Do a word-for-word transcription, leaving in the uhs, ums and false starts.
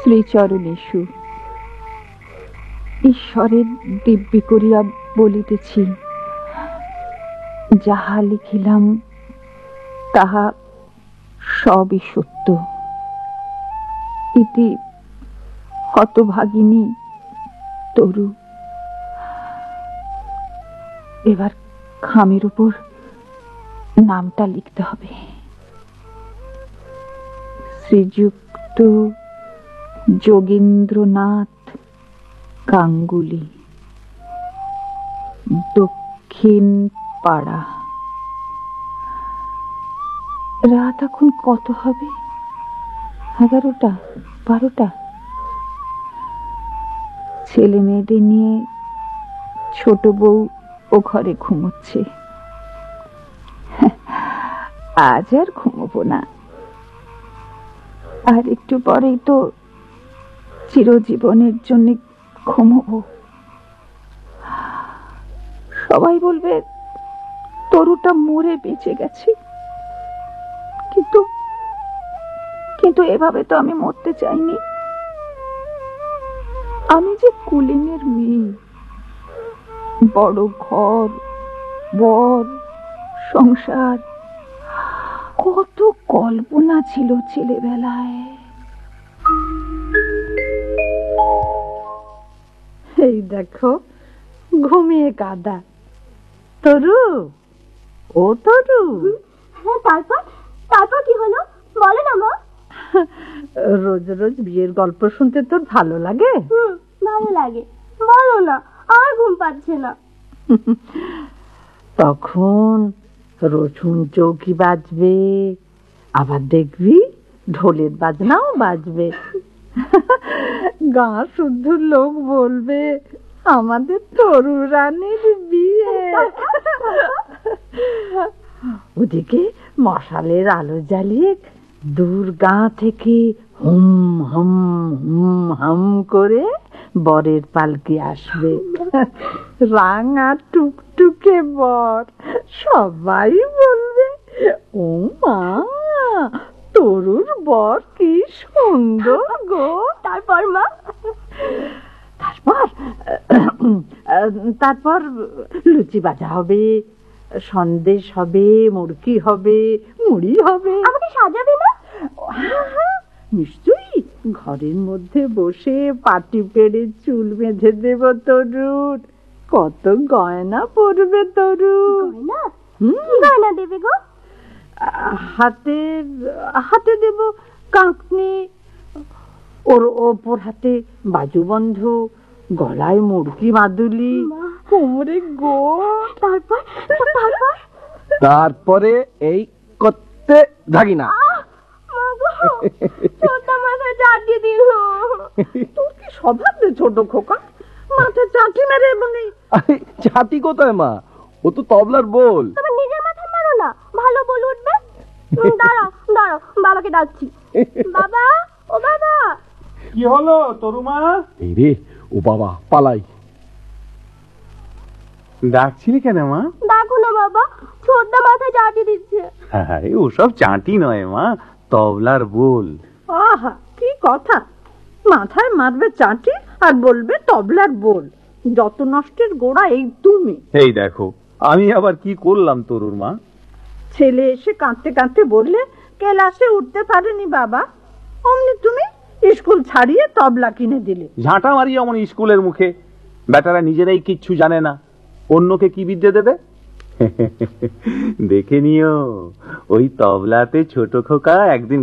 শ্রীচরণেষু ঈশ্বরের দিব্যি করিয়া বলিতেছি, যাহা লিখিলাম তাহা সবই সত্য। ইতি হতভাগিনী তরু। এবার খামের উপর নামটা লিখতে হবে। শ্রীযুক্ত যোগেন্দ্রনাথ গাঙ্গুলি, দক্ষিণ পাড়া। রাত এখন কত হবে? এগারোটা, বারোটা। ছেলে মেয়েদের নিয়ে ছোট বউ ও ঘরে ঘুমোচ্ছে। আজ আর ঘুমোবো না, আর একটু পরেই তো চিরজীবনের জন্য ঘুমোবো। সবাই বলবে তরুটা মরে বেঁচে গেছে, কিন্তু কিন্তু এভাবে তো আমি মরতে চাইনি। আমি যে কুলিনের মেয়ে, বড় ঘর, বর, সংসার, কত কল্পনা ছিল ছেলেবেলায়। এই দেখো ঘুমিয়ে কাদা। তরু, ও তরু। হ্যাঁ, তারপর তারপর কি হলো বলো না মা। রোজ রোজ বিয়ের গল্প শুনতে তোর ভালো লাগে? হুম, ভালো লাগে। বলো না, আর ঘুম পাচ্ছে না। তখন রসুন চৌকি বাজবে, আবার দেখবি ঢোলের বাজনাও বাজবে। গাঁ শুদ্ধ লোক বলবে আমাদের তরু রানীর বিয়ে। ওদিকে মশালের আলো জ্বালিয়ে দূর গাঁ থেকে হুম হুম হুম হাম করে বরের পালকি আসবে। রাঙা টুকটুকে বর, সবাই বলবে ও মা, তরুর বর কি সুন্দর গো। তারপর মা? তারপর তারপর লুচি ভাজা হবে, সন্দেশ হবে, মুড়কি হবে, মুড়ি হবে। আমাকে সাজাবে না? নিশ্চয়ই। ঘরের মধ্যে বসে পাটি পেড়ে চুল বেঁধে দেব তরুর। কত গয়না পরবে তরু। গয়না? কি গয়না দেবে গো? হাতে হাতে দেব কাঁকনি, ওর ওপর হাতে বাজুবন্ধ, গলায় মুড়কি মাদুলি, কোমরে গোট। তারপর তারপর তারপরে এই করতে থাকি না। মাথায় চাটি দিল। তোর কি স্বভাব রে ছোট খোকা, মাথা চাটি মেরে বলি। চাটি কোথায় মা, ও তো তবলার বোল। তোমার নিজের মাথায় মারো না, ভালো বল উঠবে। দাঁড়াও দাঁড়াও, বাবাকে ডাকছি। বাবা, ও বাবা। কি হলো তরুমা? এই রে, ও বাবা, পালাই। ডাকছিলি কেন মা? ডাকো না বাবা, ছোটদা মাথায় চাটি দিচ্ছে। হ্যাঁ, ওসব চাটি নয় মা, তবলার বোল। আহা, কি কথা! মাথায় মারবে চাটি আর বলবে তবলার বোল। যত নষ্টের গোড়া এই তুমি। এই দেখো, আমি আবার কি করলাম তরুর মা? ছেলে এসে কাঁদতে কাঁদতে বললে ক্লাসে উঠতে পারেনি বাবা, অমনি তুমি স্কুল ছাড়িয়ে তবলা কিনে দিলে। ঝাঁটা মারি অমন স্কুলের মুখে। বেটারা নিজেরাই কিচ্ছু জানে না, অন্যকে কি বিদ্যে দেবে? দেখে নিও, ওই তবলাতে ছোট খোকা একদিন